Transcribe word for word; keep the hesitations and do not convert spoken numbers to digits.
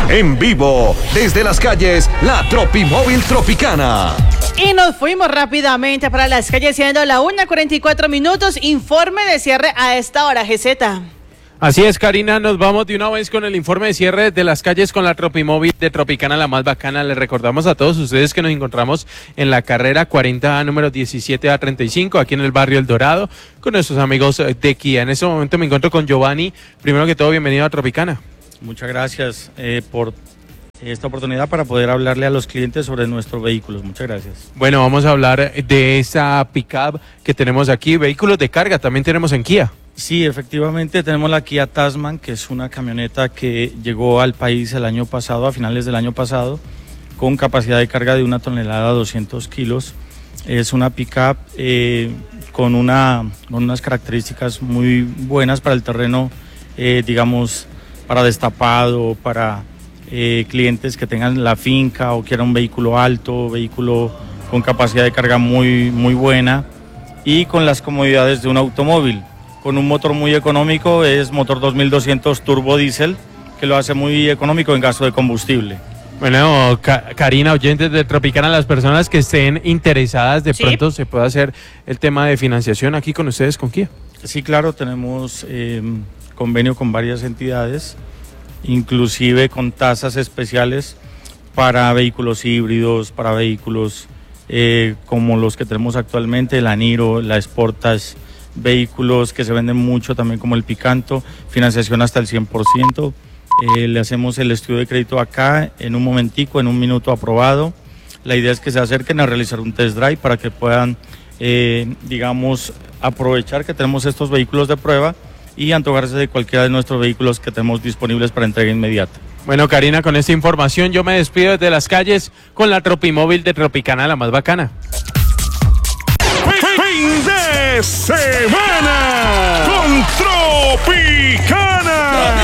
En vivo, desde las calles, la Tropimóvil Tropicana. Y nos fuimos rápidamente para las calles, siendo la una cuarenta y cuatro minutos. Informe de cierre a esta hora, G Z. Así es, Karina, nos vamos de una vez con el informe de cierre de las calles con la Tropimóvil de Tropicana, la más bacana. Les recordamos a todos ustedes que nos encontramos en la carrera cuarenta A, número diecisiete A treinta y cinco, aquí en el barrio El Dorado, con nuestros amigos de Kia. En este momento me encuentro con Giovanni. Primero que todo, bienvenido a Tropicana. Muchas gracias eh, por esta oportunidad para poder hablarle a los clientes sobre nuestros vehículos. Muchas gracias. Bueno, vamos a hablar de esa pickup que tenemos aquí. Vehículos de carga también tenemos en Kia. Sí, efectivamente tenemos la Kia Tasman, que es una camioneta que llegó al país el año pasado, a finales del año pasado, con capacidad de carga de una tonelada, doscientos kilos. Es una pickup eh, con, una, con unas características muy buenas para el terreno, eh, digamos, para destapado, para eh, clientes que tengan la finca o quieran un vehículo alto, vehículo con capacidad de carga muy, muy buena y con las comodidades de un automóvil. Con un motor muy económico, es motor dos mil doscientos turbo diésel, que lo hace muy económico en gasto de combustible. Bueno, Ka- Karina, oyentes de Tropicana, las personas que estén interesadas, de ¿Sí? pronto se puede hacer el tema de financiación aquí con ustedes, con Kia. Sí, claro, tenemos eh, convenio con varias entidades, inclusive con tasas especiales para vehículos híbridos, para vehículos eh, como los que tenemos actualmente, la Niro, la Sportage, vehículos que se venden mucho también como el Picanto, financiación hasta el cien por ciento. Eh, le hacemos el estudio de crédito acá en un momentico, en un minuto aprobado. La idea es que se acerquen a realizar un test drive para que puedan, eh, digamos, aprovechar que tenemos estos vehículos de prueba y antojarse de cualquiera de nuestros vehículos que tenemos disponibles para entrega inmediata. Bueno, Karina, con esta información yo me despido desde las calles con la Tropimóvil de Tropicana, la más bacana. ¡Fin de semana con Tropicana!